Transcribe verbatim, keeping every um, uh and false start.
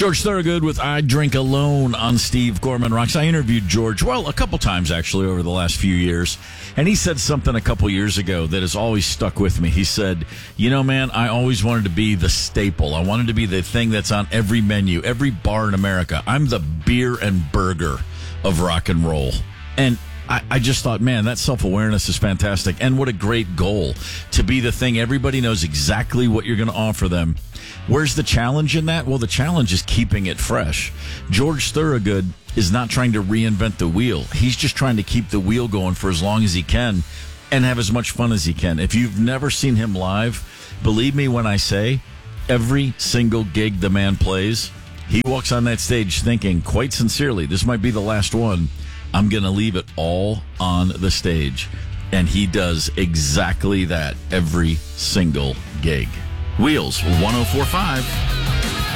George Thorogood with I Drink Alone on Steve Gorman Rocks. I interviewed George, well, a couple times actually over the last few years, and he said something a couple years ago that has always stuck with me. He said, you know, man, I always wanted to be the staple. I wanted to be the thing that's on every menu, every bar in America. I'm the beer and burger of rock and roll. And I, I just thought, man, that self-awareness is fantastic. And what a great goal to be the thing. Everybody knows exactly what you're going to offer them. Where's the challenge in that? Well, the challenge is keeping it fresh. George Thorogood is not trying to reinvent the wheel. He's just trying to keep the wheel going for as long as he can and have as much fun as he can. If you've never seen him live, believe me when I say every single gig the man plays, he walks on that stage thinking, quite sincerely, this might be the last one. I'm going to leave it all on the stage. And he does exactly that every single gig. Wheels, one oh four point five.